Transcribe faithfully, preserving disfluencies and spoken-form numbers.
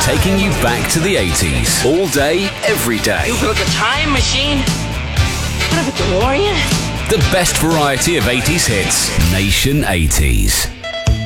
taking you back to the eighties. All day, every day. You built a time machine? What if it's a DeLorean? The best variety of eighties hits. Nation eighties.